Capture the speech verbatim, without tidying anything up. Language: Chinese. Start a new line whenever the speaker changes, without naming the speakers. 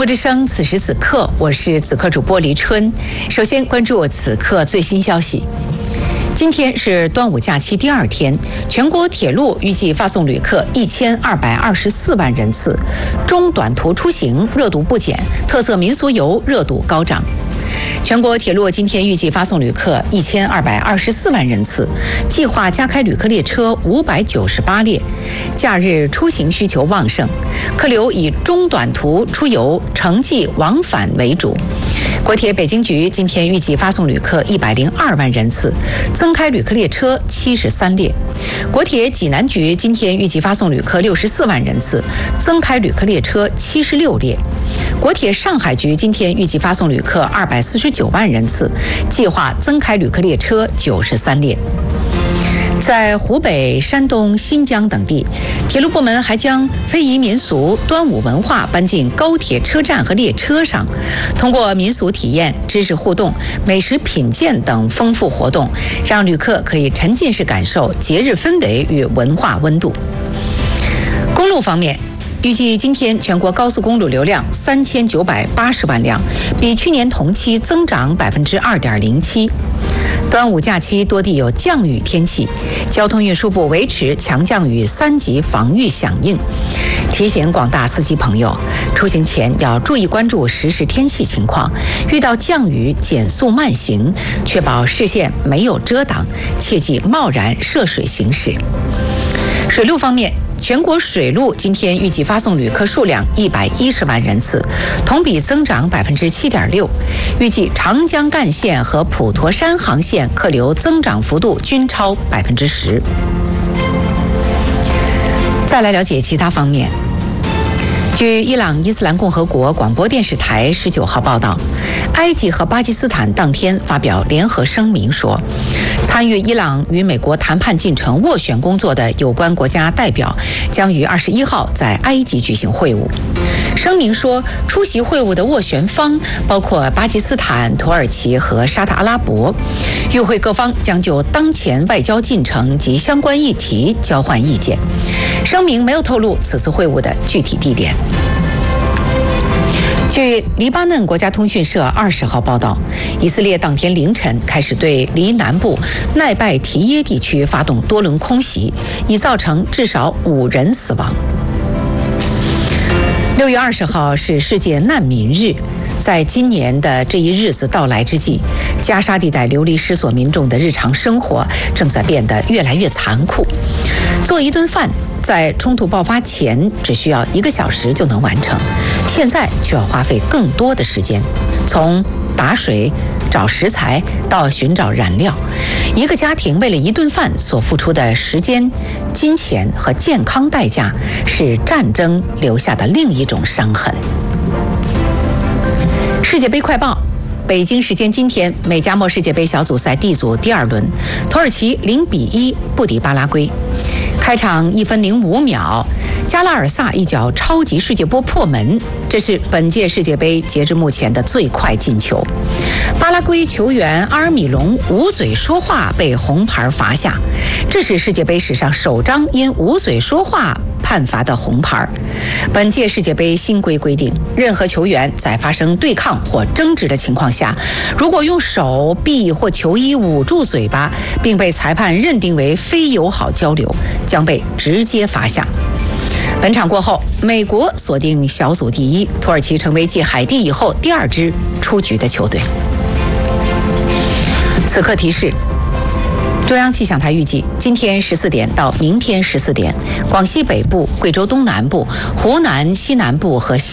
之声此时此刻，我是此刻主播黎春。首先关注此刻最新消息。今天是端午假期第二天，全国铁路预计发送旅客一千二百二十四万人次，中短途出行热度不减，特色民俗游热度高涨。全国铁路今天预计发送旅客一千二百二十四万人次，计划加开旅客列车五百九十八列。假日出行需求旺盛，客流以中短途出游、城际往返为主。国铁北京局今天预计发送旅客一百零二万人次，增开旅客列车七十三列。国铁济南局今天预计发送旅客六十四万人次，增开旅客列车七十六列。国铁上海局今天预计发送旅客二百四十九万人次，计划增开旅客列车九十三列。在湖北、山东、新疆等地，铁路部门还将非遗民俗、端午文化搬进高铁车站和列车上，通过民俗体验、知识互动、美食品鉴等丰富活动，让旅客可以沉浸式感受节日氛围与文化温度。公路方面，预计今天全国高速公路流量三千九百八十万辆，比去年同期增长百分之二点零七。端午假期多地有降雨天气，交通运输部维持强降雨三级防御响应，提醒广大司机朋友，出行前要注意关注实时天气情况，遇到降雨减速慢行，确保视线没有遮挡，切忌贸然涉水行驶。水路方面，全国水路今天预计发送旅客数量一百一十万人次，同比增长百分之七点六。预计长江干线和普陀山航线客流增长幅度均超百分之十。再来了解其他方面。据伊朗伊斯兰共和国广播电视台十九号报道，埃及和巴基斯坦当天发表联合声明说，参与伊朗与美国谈判进程斡旋工作的有关国家代表将于二十一号在埃及举行会晤。声明说，出席会晤的斡旋方包括巴基斯坦、土耳其和沙特阿拉伯，与会各方将就当前外交进程及相关议题交换意见。声明没有透露此次会晤的具体地点。据黎巴嫩国家通讯社二十号报道，以色列当天凌晨开始对黎南部奈拜提耶地区发动多轮空袭，已造成至少五人死亡。六月二十号是世界难民日，在今年的这一日子到来之际，加沙地带流离失所民众的日常生活正在变得越来越残酷。做一顿饭在冲突爆发前只需要一个小时就能完成，现在却要花费更多的时间，从打水、找食材到寻找燃料，一个家庭为了一顿饭所付出的时间、金钱和健康代价，是战争留下的另一种伤痕。世界杯快报。北京时间今天，美加墨世界杯小组赛 D 组第二轮，土耳其零比一不敌巴拉圭。开场一分零五秒，加拉尔萨一脚超级世界波破门，这是本届世界杯截至目前的最快进球。巴拉圭球员阿尔米隆捂嘴说话被红牌罚下，这是世界杯史上首张因捂嘴说话判罚的红牌。本届世界杯新规规定，任何球员在发生对抗或争执的情况下，如果用手臂或球衣捂住嘴巴，并被裁判认定为非友好交流，将被直接罚下。本场过后，美国锁定小组第一，土耳其成为继海地以后第二支出局的球队。此刻提示，中央气象台预计今天十四点到明天十四点，广西北部、贵州东南部、湖南西南部和